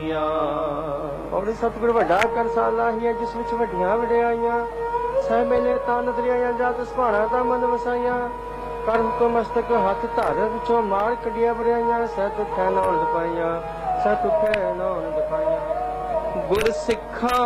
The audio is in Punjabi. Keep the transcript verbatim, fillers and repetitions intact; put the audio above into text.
ਵਡਿਆਈਆਂ। ਔਰ ਸਤਿਗੁਰ ਵੱਡਾ ਕਰਸਾਲਾ ਹੀ ਹੈ ਜਿਸ ਵਿੱਚ ਵੱਡੀਆਂ ਵਡਿਆਈਆਂ। ਸਹਿ ਮੇਲੇ ਤਨ ਦਰਿਆਈਆਂ ਜਤ ਸੁਭਾਣਾ ਦਾ ਮਨ ਵਸਾਈਆਂ। ਕਰ ਹੁਕਮ ਮਸਤਕ ਹੱਥ ਧਰ ਵਿੱਚੋਂ ਮਾਰ ਕੱਢੀਆਂ ਬਰਿਆਈਆਂ। ਸਹਿ ਤੁਖੈ ਨਾਉਣ ਪਾਈਆਂ, ਸਹਿ ਤੁਖੈ ਨਾਉਣ ਪਾਈਆਂ। ਗੁਰ ਸਿੱਖਾਂ